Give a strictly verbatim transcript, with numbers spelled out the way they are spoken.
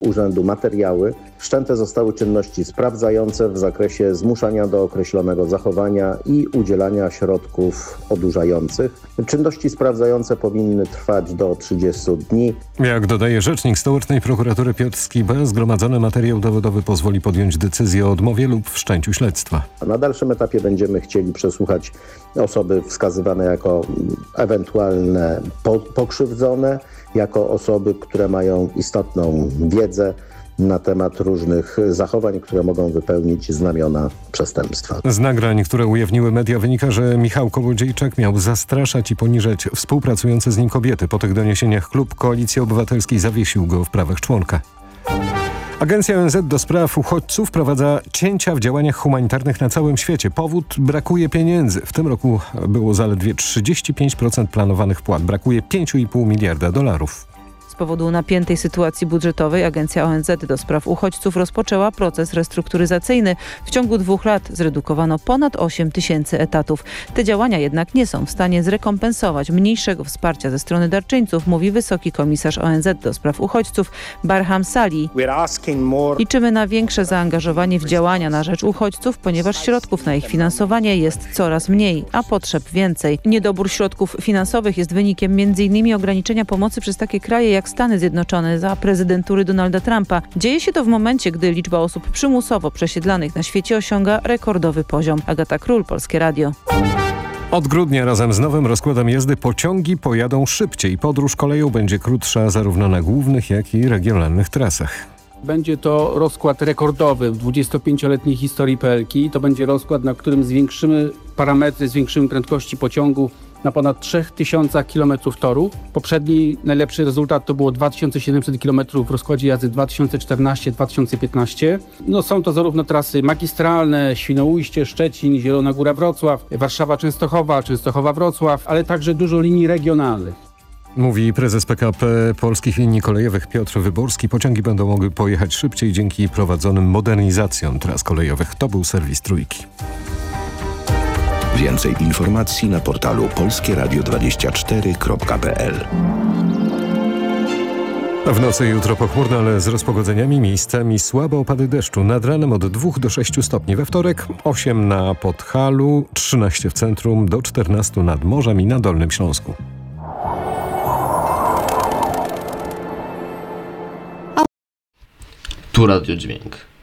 urzędu materiały. Wszczęte zostały czynności sprawdzające w zakresie zmuszania do określonego zachowania i udzielania środków odurzających. Czynności sprawdzające powinny trwać do trzydziestu dni. Jak dodaje rzecznik Stołecznej Prokuratury Piotr Skiba, zgromadzony materiał dowodowy pozwoli podjąć decyzję o odmowie lub wszczęciu śledztwa. Na dalszym etapie będziemy chcieli przesłuchać osoby wskazywane jako ewentualne po- pokrzywdzone, jako osoby, które mają istotną wiedzę na temat różnych zachowań, które mogą wypełnić znamiona przestępstwa. Z nagrań, które ujawniły media, wynika, że Michał Kołodziejczak miał zastraszać i poniżać współpracujące z nim kobiety. Po tych doniesieniach klub Koalicji Obywatelskiej zawiesił go w prawach członka. Agencja O N Z do spraw uchodźców wprowadza cięcia w działaniach humanitarnych na całym świecie. Powód: brakuje pieniędzy. W tym roku było zaledwie trzydzieści pięć procent planowanych płat. Brakuje pięć i pół miliarda dolarów. Z powodu napiętej sytuacji budżetowej Agencja O N Z do spraw uchodźców rozpoczęła proces restrukturyzacyjny. W ciągu dwóch lat zredukowano ponad osiem tysięcy etatów. Te działania jednak nie są w stanie zrekompensować mniejszego wsparcia ze strony darczyńców, mówi wysoki komisarz O N Z do spraw uchodźców Barham Salih. Liczymy na większe zaangażowanie w działania na rzecz uchodźców, ponieważ środków na ich finansowanie jest coraz mniej, a potrzeb więcej. Niedobór środków finansowych jest wynikiem między innymi ograniczenia pomocy przez takie kraje jak Stany Zjednoczone za prezydentury Donalda Trumpa. Dzieje się to w momencie, gdy liczba osób przymusowo przesiedlanych na świecie osiąga rekordowy poziom. Agata Król, Polskie Radio. Od grudnia razem z nowym rozkładem jazdy pociągi pojadą szybciej. Podróż koleją będzie krótsza zarówno na głównych, jak i regionalnych trasach. Będzie to rozkład rekordowy w dwudziestopięcioletniej historii P L K. To będzie rozkład, na którym zwiększymy parametry, zwiększymy prędkości pociągu na ponad trzy tysiące kilometrów toru. Poprzedni najlepszy rezultat to było dwa tysiące siedemset kilometrów w rozkładzie jazdy dwa tysiące czternaście dwa tysiące piętnaście. No, są to zarówno trasy magistralne, Świnoujście, Szczecin, Zielona Góra, Wrocław, Warszawa, Częstochowa, Częstochowa, Wrocław, ale także dużo linii regionalnych. Mówi prezes P K P Polskich Linii Kolejowych Piotr Wyborski. Pociągi będą mogły pojechać szybciej dzięki prowadzonym modernizacjom tras kolejowych. To był serwis Trójki. Więcej informacji na portalu polskie radio dwadzieścia cztery kropka p l. W nocy jutro pochmurno, ale z rozpogodzeniami, miejscami słabe opady deszczu. Nad ranem od dwóch do sześciu stopni. We wtorek osiem na Podhalu, trzynaście w centrum, do czternastu nad morzem i na Dolnym Śląsku. Tu Radio Dźwięk.